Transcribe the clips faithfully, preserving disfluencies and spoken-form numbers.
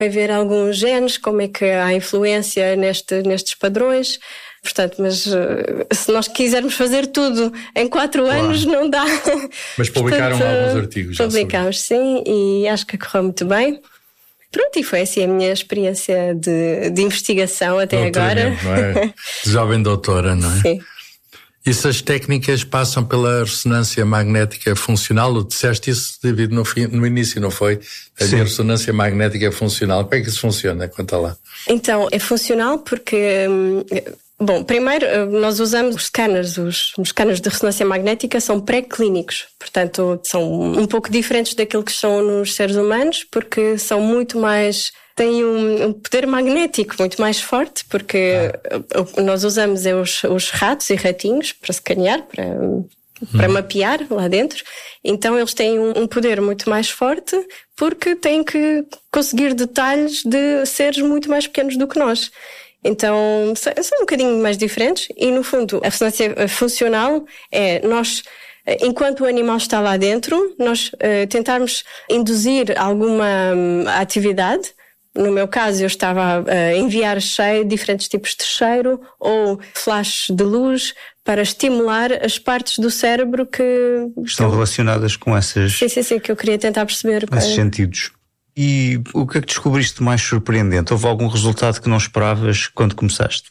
vai ver alguns genes, como é que há influência neste, nestes padrões. Portanto, mas se nós quisermos fazer tudo em quatro claro. anos, não dá. Mas publicaram Portanto, alguns artigos já Publicámos, sim, e acho que correu muito bem. Pronto, e foi assim a minha experiência de, de investigação até agora. Não é? De jovem doutora, não é? Sim. E se as técnicas passam pela ressonância magnética funcional, tu disseste isso devido no, fim, no início, não foi? A Sim. ressonância magnética funcional, como é que isso funciona? Conta lá. Então, é funcional porque... Bom, primeiro, nós usamos os scanners, os, os scanners de ressonância magnética são pré-clínicos, portanto são um pouco diferentes daquilo que são nos seres humanos, porque são muito mais, têm um, um poder magnético muito mais forte, porque ah. o que nós usamos é os, os ratos e ratinhos para escanear, para, para hum. mapear lá dentro, então eles têm um, um poder muito mais forte, porque têm que conseguir detalhes de seres muito mais pequenos do que nós. Então, são um bocadinho mais diferentes e, no fundo, a ressonância funcional é nós, enquanto o animal está lá dentro, nós uh, tentarmos induzir alguma um, atividade. No meu caso, eu estava a enviar cheiro, diferentes tipos de cheiro ou flashes de luz para estimular as partes do cérebro que... Estão que, relacionadas com essas... Sim, sim, sim, que eu queria tentar perceber. Esses sentidos. E o que é que descobriste mais surpreendente? Houve algum resultado que não esperavas quando começaste?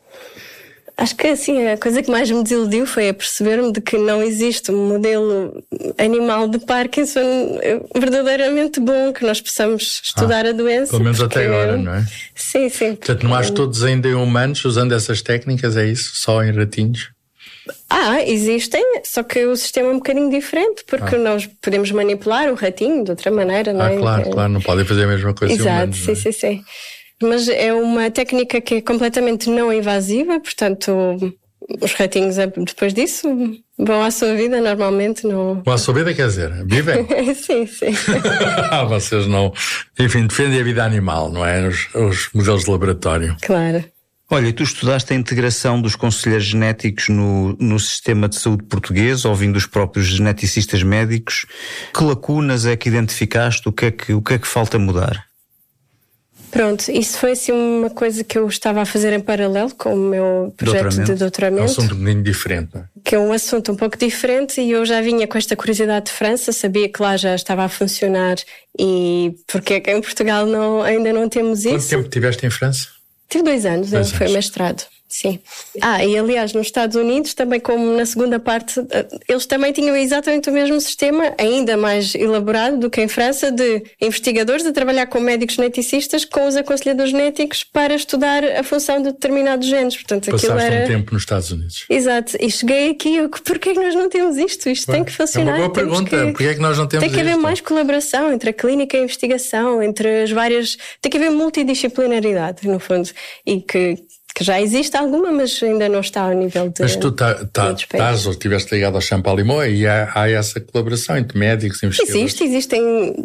Acho que assim, a coisa que mais me desiludiu foi a perceber-me de que não existe um modelo animal de Parkinson verdadeiramente bom, que nós possamos estudar ah, a doença. Pelo menos porque... até agora, não é? Sim, sim. Portanto, não há todos ainda em humanos usando essas técnicas, é isso? Só em ratinhos? Ah, existem, só que o sistema é um bocadinho diferente, porque ah. nós podemos manipular o ratinho de outra maneira, não é? Ah, claro, claro, não podem fazer a mesma coisa. Exato, humanos, sim, é? sim, sim. Mas é uma técnica que é completamente não invasiva, portanto, os ratinhos depois disso vão à sua vida normalmente. Não... Vão à sua vida, quer dizer, vivem? Sim, sim. Vocês não, enfim, defendem a vida animal, não é? Os, os modelos de laboratório. Claro. Olha, tu estudaste a integração dos conselheiros genéticos no, no sistema de saúde português, ouvindo os próprios geneticistas médicos. Que lacunas é que identificaste? O que é que, o que é que falta mudar? Pronto, isso foi assim uma coisa que eu estava a fazer em paralelo com o meu projeto doutoramento. de doutoramento. É um assunto um bocadinho diferente, não é? Que é um assunto um pouco diferente e eu já vinha com esta curiosidade de França, sabia que lá já estava a funcionar e porque é que em Portugal não, ainda não temos isso. Quanto tempo tiveste em França? Tive dois anos, dois foi mestrado, sim. Ah, e aliás, nos Estados Unidos, também como na segunda parte, eles também tinham exatamente o mesmo sistema, ainda mais elaborado do que em França, de investigadores a trabalhar com médicos geneticistas, com os aconselhadores genéticos para estudar a função de determinados genes. Portanto, passaste aquilo era... um tempo nos Estados Unidos. Exato, e cheguei aqui, eu, porquê é que nós não temos isto? Isto Ué, tem que funcionar. É uma boa pergunta, que... porquê é que nós não temos isto? Tem que haver isto? mais colaboração entre a clínica e a investigação, entre as várias... Tem que haver multidisciplinaridade, no fundo, e que... que já existe alguma, mas ainda não está ao nível de... Mas tu tá, tá, estás ou estiveste ligado ao Champalimau e há, há essa colaboração entre médicos e investigadores? Existe, existem...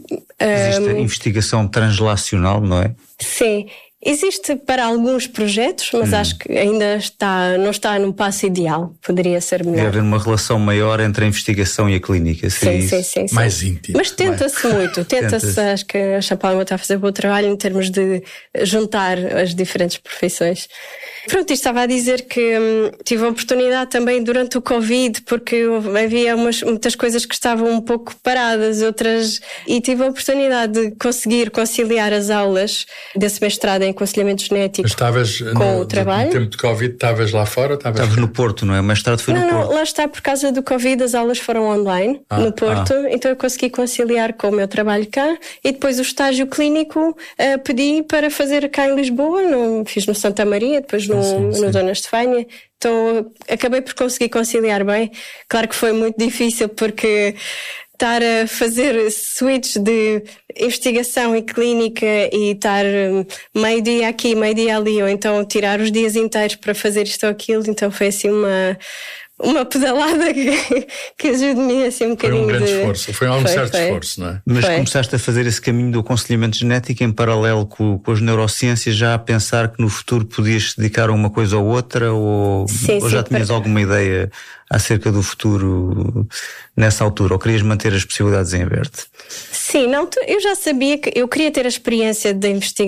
Existe um, a investigação translacional, não é? Sim, existe para alguns projetos, mas hum. acho que ainda está, não está num passo ideal, poderia ser melhor. Deve haver uma relação maior entre a investigação e a clínica, sim, sim, sim, sim. Mais íntima. Mas tenta-se mais... muito, tenta-se, tenta acho que a Champalimau está a fazer bom trabalho em termos de juntar as diferentes profissões. Pronto, estava a dizer que hum, tive a oportunidade também durante o Covid, porque havia umas, muitas coisas que estavam um pouco paradas, outras, e tive a oportunidade de conseguir conciliar as aulas desse mestrado em aconselhamento genético estavas com no, o trabalho. No tempo de Covid estavas lá fora? Estavas, estavas no Porto, não é? O mestrado foi não, no não, Porto. Lá está, por causa do Covid as aulas foram online ah, no Porto, ah. então eu consegui conciliar com o meu trabalho cá e depois o estágio clínico uh, pedi para fazer cá em Lisboa, no, fiz no Santa Maria, depois no, sim, sim. no Dona Estefânia. Então acabei por conseguir conciliar bem. Claro que foi muito difícil porque estar a fazer switch de investigação e clínica e estar meio dia aqui, meio dia ali, ou então tirar os dias inteiros para fazer isto ou aquilo, então foi assim uma, uma pedalada que, que ajude-me assim um bocadinho. Foi um grande de... esforço, foi um foi, certo foi. esforço, não é? Mas foi. Começaste a fazer esse caminho do aconselhamento genético em paralelo com, com as neurociências, já a pensar que no futuro podias te dedicar a uma coisa ou outra, ou, sim, ou já sim, tinhas para... alguma ideia acerca do futuro nessa altura, ou querias manter as possibilidades em aberto? Sim, não, eu já sabia que eu queria ter a experiência da investigação